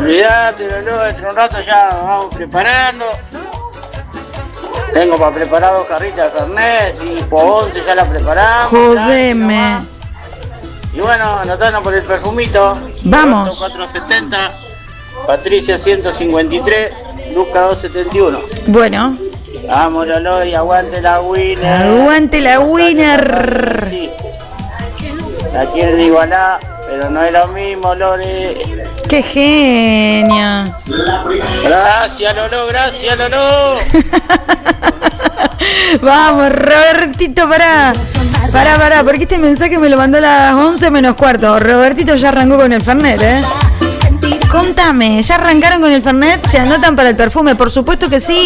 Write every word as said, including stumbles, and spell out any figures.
Olvídate, Lolo, dentro de un rato ya vamos preparando. Tengo para preparar dos carritas de Fernet y por once ya la preparamos. Jodeme. Y bueno, anotanos por el perfumito. Vamos. cuatrocientos setenta, Patricia ciento cincuenta y tres, Luca doscientos setenta y uno. Bueno. Vamos, Lolo, y aguante la winner. Aguante la winner. Sí. La quieren igualar, pero no es lo mismo, Lore. ¡Qué genio! Gracias, Lolo, gracias, Lolo. Vamos, Robertito, pará. Pará, pará, porque este mensaje me lo mandó a las once menos cuarto. Robertito ya arrancó con el Fernet, ¿eh? Contame, ¿ya arrancaron con el Fernet? ¿Se anotan para el perfume? Por supuesto que sí.